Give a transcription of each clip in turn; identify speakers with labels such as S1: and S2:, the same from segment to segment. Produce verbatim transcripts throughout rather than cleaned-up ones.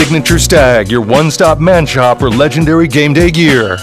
S1: Signature Stag, your one-stop man shop for legendary game day gear.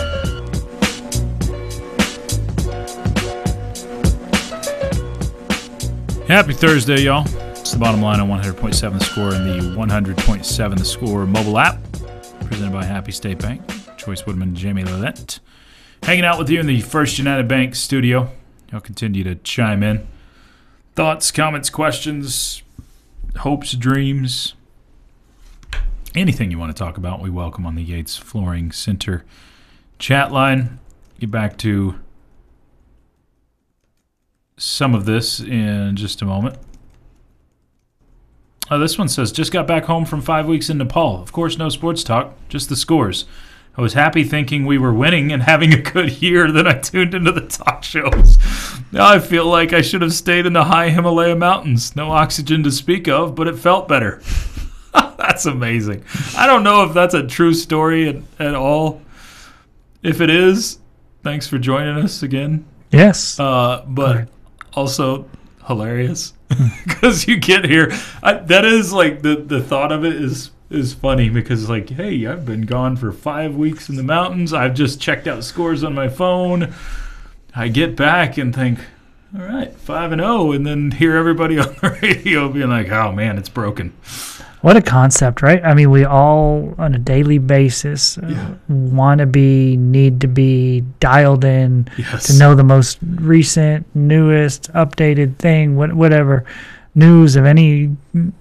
S2: Happy Thursday, y'all. It's the Bottom Line on one hundred point seven The Score and the one hundred point seven The Score mobile app. Presented by Happy State Bank. Joyce Woodman, Jamie Lillette. Hanging out with you in the First United Bank studio. Y'all continue to chime in. Thoughts, comments, questions, hopes, dreams, anything you want to talk about, we welcome on the Yates Flooring Center chat line. Get back to some of this in just a moment. Oh, this one says, just got back home from five weeks in Nepal. Of course, no sports talk, just the scores. I was happy thinking we were winning and having a good year. Then I tuned into the talk shows. Now I feel like I should have stayed in the high Himalaya mountains. No oxygen to speak of, but it felt better. That's amazing. I don't know if that's a true story at, at all. If it is, thanks for joining us again.
S3: Yes.
S2: Uh, but right. Also hilarious because you get here. I, that is like the, the thought of it is is funny because like, hey, I've been gone for five weeks in the mountains. I've just checked out scores on my phone. I get back and think, all right, five and zero, and then hear everybody on the radio being like, oh man, it's broken.
S3: What a concept, right? I mean, we all, on a daily basis, uh, yeah. want to be, need to be dialed in yes. to know the most recent, newest, updated thing, what, whatever, news of any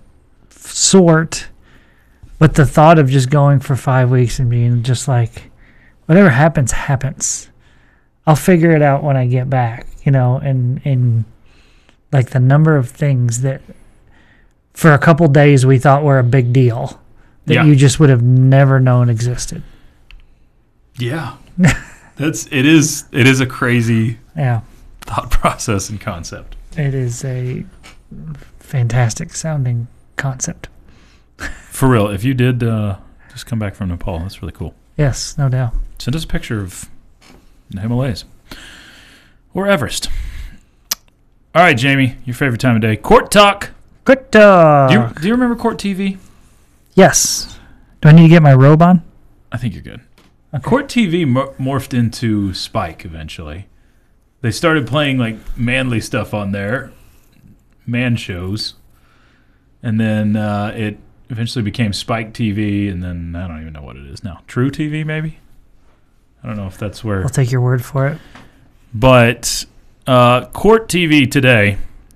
S3: sort. But the thought of just going for five weeks and being just like, whatever happens, happens. I'll figure it out when I get back, you know, and, and like the number of things that for a couple days we thought were a big deal that yeah. you just would have never known existed.
S2: Yeah. That's it is it is a crazy
S3: yeah.
S2: thought process and concept.
S3: It is a fantastic sounding concept.
S2: For real, if you did uh, just come back from Nepal, that's really cool.
S3: Yes, no doubt.
S2: Send us a picture of the Himalayas or Everest. All right, Jamie, your favorite time of day. Court talk.
S3: Court talk.
S2: Do you, do you remember Court T V?
S3: Yes. Do I need to get my robe on?
S2: I think you're good. Okay. Court T V mor- morphed into Spike eventually. They started playing like manly stuff on there, man shows, and then uh, it eventually became Spike T V, and then I don't even know what it is now. True T V, maybe? I don't know if that's where...
S3: I'll take your word for it.
S2: But uh, Court T V today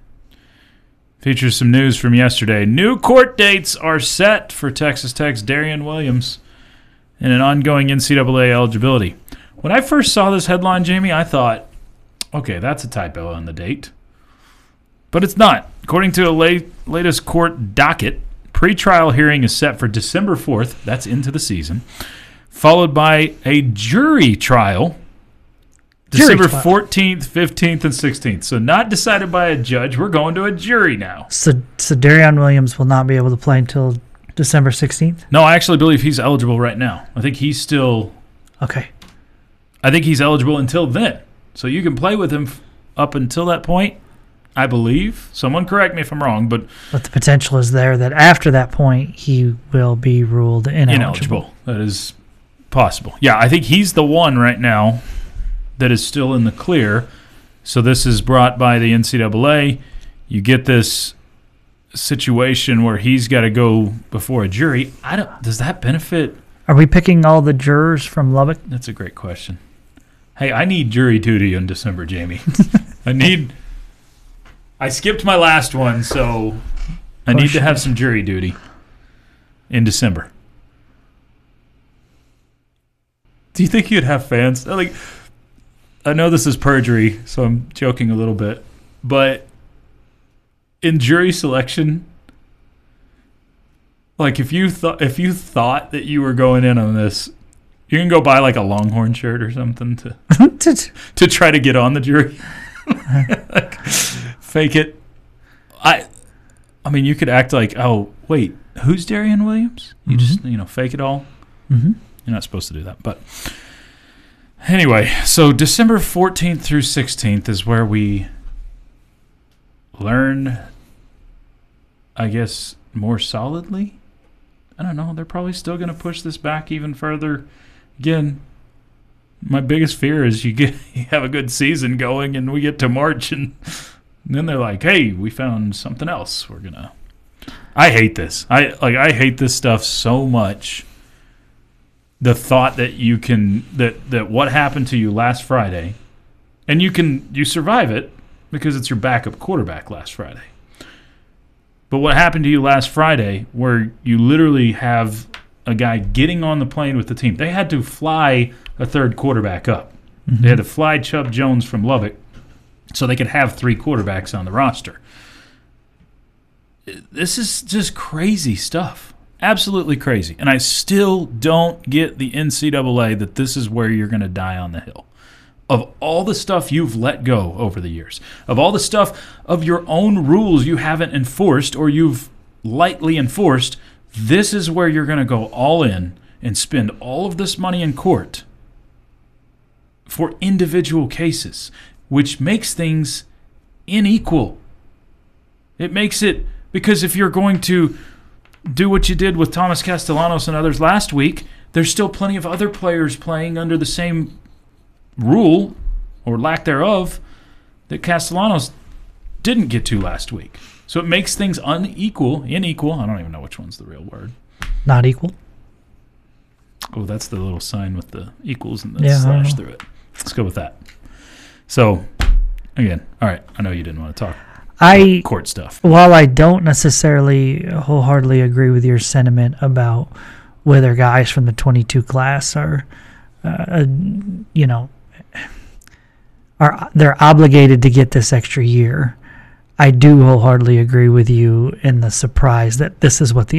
S2: features some news from yesterday. New court dates are set for Texas Tech's Darian Williams in an ongoing N C double A eligibility. When I first saw this headline, Jamie, I thought, okay, that's a typo on the date. But it's not. According to a late, latest court docket, pre-trial hearing is set for December fourth. That's into the season. Followed by a jury trial
S3: jury
S2: December
S3: trial.
S2: fourteenth, fifteenth, and sixteenth. So not decided by a judge. We're going to a jury now.
S3: So, so Darian Williams will not be able to play until December sixteenth?
S2: No, I actually believe he's eligible right now. I think he's still...
S3: Okay.
S2: I think he's eligible until then. So you can play with him f- up until that point, I believe. Someone correct me if I'm wrong, but...
S3: But the potential is there that after that point, he will be ruled ineligible.
S2: Ineligible. That is possible. Yeah, I think he's the one right now that is still in the clear. So this is brought by the N C double A. You get this situation where he's got to go before a jury. I don't. Does that benefit?
S3: Are we picking all the jurors from Lubbock?
S2: That's a great question. Hey, I need jury duty in December, Jamie. I need. I skipped my last one, so I need to have some jury duty in December. Do you think you'd have fans? Like, I know this is perjury, so I'm joking a little bit, but in jury selection, like if you thought if you thought that you were going in on this, you can go buy like a Longhorn shirt or something to to try to get on the jury. Like, fake it. I I mean, you could act like, oh wait, who's Darian Williams? You mm-hmm. just you know fake it all.
S3: Mm-hmm.
S2: You're not supposed to do that, but anyway. So December fourteenth through sixteenth is where we learn, I guess, more solidly I don't know. They're probably still going to push this back even further. Again, my biggest fear is you get you have a good season going, and we get to March, and, and then they're like, "Hey, we found something else. We're gonna." I hate this. I like. I hate this stuff so much. The thought that you can that that what happened to you last Friday, and you can you survive it because it's your backup quarterback last Friday. But what happened to you last Friday, where you literally have a guy getting on the plane with the team? They had to fly a third quarterback up. Mm-hmm. They had to fly Chubb Jones from Lubbock so they could have three quarterbacks on the roster. This is just crazy stuff. Absolutely crazy. And I still don't get the N C double A that this is where you're going to die on the hill. Of all the stuff you've let go over the years, of all the stuff of your own rules you haven't enforced or you've lightly enforced, this is where you're going to go all in and spend all of this money in court for individual cases, which makes things unequal. It makes it, because if you're going to do what you did with Thomas Castellanos and others last week, there's still plenty of other players playing under the same rule or lack thereof that Castellanos didn't get to last week. So it makes things unequal, unequal. I don't even know which one's the real word.
S3: Not equal.
S2: Oh, that's the little sign with the equals and the
S3: yeah,
S2: slash through it. Let's go with that. So, again, all right, I know you didn't want to talk
S3: I,
S2: court stuff.
S3: While I don't necessarily wholeheartedly agree with your sentiment about whether guys from the twenty-two class are, uh, you know, are they're obligated to get this extra year, I do wholeheartedly agree with you in the surprise that this is what the